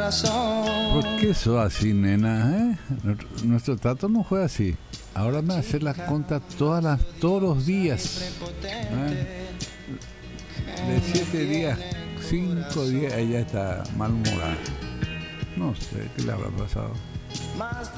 razón. ¿Por qué sos así, nena? Nuestro trato no fue así. Ahora me hace las contas todos los días. De 7 días, 5 días ella está malhumorada. No sé qué le habrá pasado.